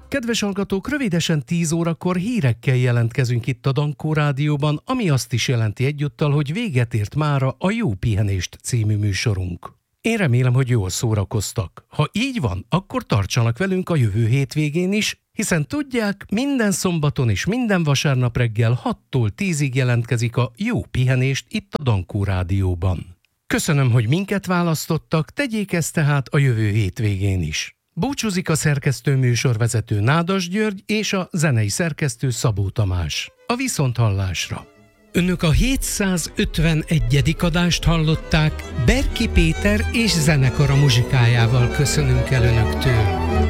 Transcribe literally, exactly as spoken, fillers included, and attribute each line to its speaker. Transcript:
Speaker 1: Kedves hallgatók, rövidesen tíz órakor hírekkel jelentkezünk itt a Dankó Rádióban, ami azt is jelenti egyúttal, hogy véget ért mára a Jó pihenést című műsorunk. Én remélem, hogy jól szórakoztak. Ha így van, akkor tartsanak velünk a jövő hétvégén is, hiszen tudják, minden szombaton és minden vasárnap reggel hattól tízig jelentkezik a Jó pihenést itt a Dankó Rádióban. Köszönöm, hogy minket választottak, tegyék ezt tehát a jövő hétvégén is. Búcsúzik a szerkesztő műsorvezető Nádas György és a zenei szerkesztő Szabó Tamás. A viszonthallásra! Önök a hétszázötvenegyedik adást hallották, Berki Péter és zenekara muzsikájával köszönünk el önöktől.